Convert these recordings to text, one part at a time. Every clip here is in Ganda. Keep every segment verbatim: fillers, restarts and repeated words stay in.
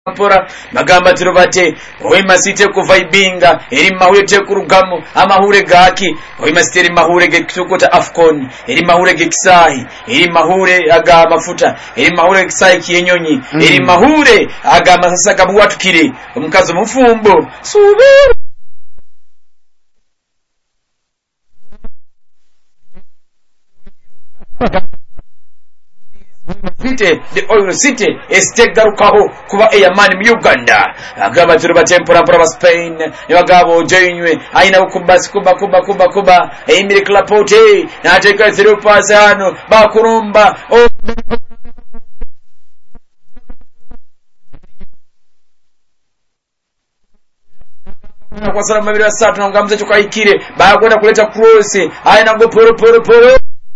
Pora magamba tirobate oima site kuva ibinga eri mahure te kurugamu amahure gaki oima site eri mahure ge kitokota Afcon eri mahure ge kisahi eri mahure aga mafuta eri mahure kisahi kiyenyonyi mm. eri mahure aga masasa kabuwatukire omukazo mufumbo subira City, the oil city is take garukaho kuba eyamani mu Uganda agaba turuba tempora para Spain yagabo jenywe aina kubasi kuba kuba kuba kuba Emile Clapote na ateka zero pasano bakurumba kwa salama bila satu na ngamze tukayikire bakwenda kuleta cross aina ngo poro poro poro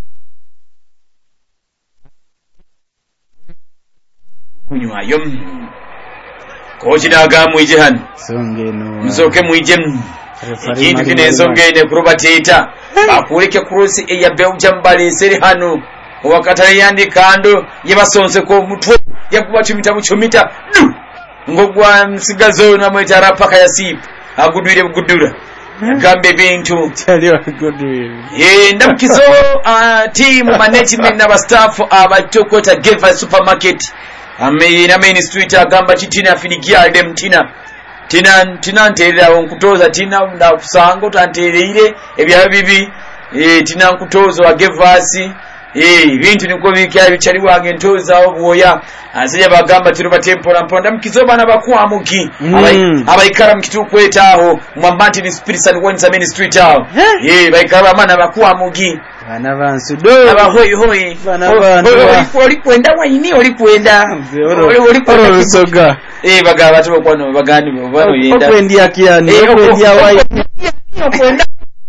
kunywa yom koji daga mwije han songeno mzoke mwije ikintu kinezo ngene kurubatita bakureke cross eya Belgium bali seri hano wakatari yandi kando yebasonse ko mutwe yakubachimita buchumita ngogwa msigazo na mwetara paka ya sip agudwire bugudura gambe bintu taliwa gudwire eh ndakizo uh, team management na staff abatokota Geva supermarket ame na main street agamba chitina afinigia dem tina tina tina nterera onkutoza tina nda kusango tantereire ebya bibi eh tina nkutozo agevasi eh bintu niko bikya bichari wange ntoza obwoya azije bagamba tiruba tempora mponda mkizoba na bakuwa muki mm. abayikara mkitukwetaho mwambanti ni spirit and one main street aho eh bayikara mana bakuwa mugi bana bansudo abahoyi hoyi bana bantu oli kwenda wayini oli kwenda oli kwenda soga eh bagaba batu kwano bagani bano yenda okwendi akiani okwendi awayi kwenda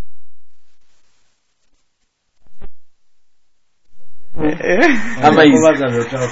amayiza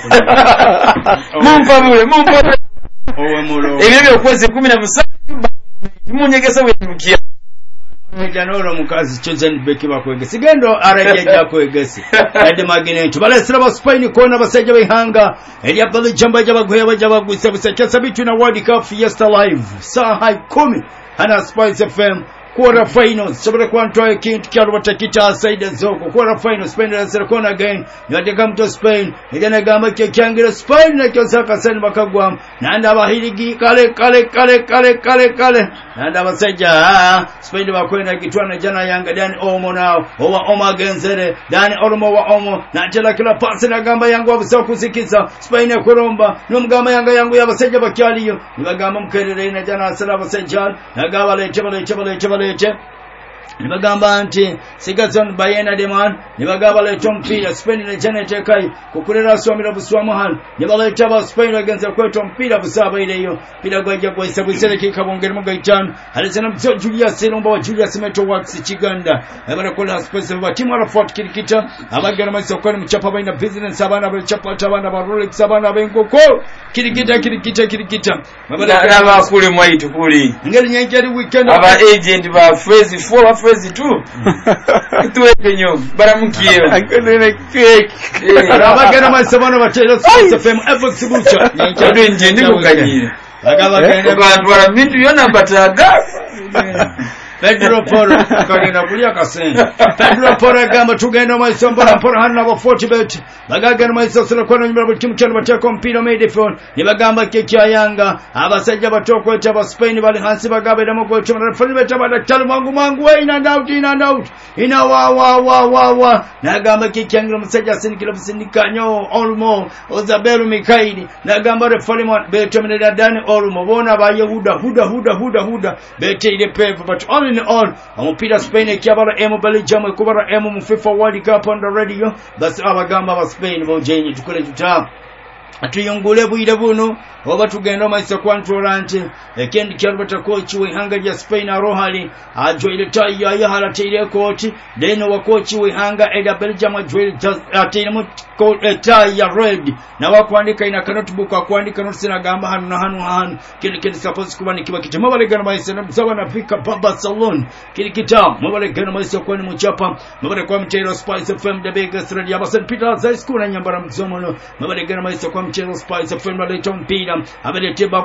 mumpa mule mumpa owe mulo ebyo kwezi kumi na musanvu munyegesa wemukia Janoro mukazi chosen beki bakwege sigendo arajeja kwegesi ade magine tubalesera ba Spain kona basajja behanga elia bali jamba jabagwe bajabagwisa bisakesa bitu na World Cup Fiesta Live saa hai kumi hana Spice F M quarter final sobere kwantoa kintu kyalo batakita saide zoko quarter final Spain na Sercon again yadega mto Spain ejana gamba kyangira Spain na kyosaka sen bakagwa nanda bahirigi kale kale kale kale kale kale nanda basajja Spain bakwenda kitwana jana Yanga Dani Omo nao owa Omo agenzere Dani Omo wa Omo na tela kila pasi na gamba yangu abusako kusikiza Spain ya kuromba nomgamba Yanga yangu yabasajja bakyaliyo nibagamba mkerere na jana asala basajja nagaba lete lete lete lete nibagamba anti sigazon bayena deman nibagaba lete mpira Spain na jana tekai kukurera swamira buswamu han nibaleta ba Spain against kweto mpira busaba ile hiyo pira gwaje kwa hesabu seleki kabongera mugaitano alisema mzo Julius Selomba wa Julius Meto Works Chiganda abana kola space wa timu ala Fort Kirikita abagera masokoni mchapa baina business abana bachapa tabana ba Rolex abana bengoko Kirikita Kirikita Kirikita mabana na bakule mwaitu kuli ngeli nyankeri weekend aba agent ba phase four phase two tuweke nyo baramukiyo akonene cake abagera masabana batelo Space F M F Bucha nyankeri nje ndikukanyira agaba genda bantu bara mintu yona bataga Pedro Poro kagenda kulia kasenga Pedro Poro gamba tugenda maiso mbona Poro hana ba forty bet bagaga maiso sura kwa nyumba butimu cyane batako mpira medifone nibagamba keke ya Yanga abasajja batoko eta ba Spain bali hansi bagaba demo ko cyuma refone beta badaktari mangu mangu we ina doubt ina doubt ina wa wa wa wa wa nagamba keke yangu musajja sinikira busindikanyo Olmo Ozabelu Mikaidi nagamba refone beta mneda Dani Olmo bona ba Yehuda huda huda huda huda beta ile pepe but all in all amupira Spain ekyabala emu Belgium ekubara emu mu FIFA World Cup on the radio basi abagamba ba Spain bojenye tukole tuta atuyongule buyire buno oba tugenda maiso kwantorante ekendi kyalbata coach we hanga ya Spain arohali ajoile tayi ya hala tire coach deno wa coach we hanga eda Belgium ajoile atire mu tayi ya red na wakwandika ina notebook akwandika notes na gamba hanu na hanu hanu kile kile suppose kuba nikiba kitema wale gana maiso na sawa na pika pamba salon kile kitamu wale gana maiso kwa ni mchapa wale kwa mtero Spice F M the biggest radio ya Saint Peter's High School na nyambara msomo wale gana maiso kwa mchezo Spice F M naleta mpira ameleta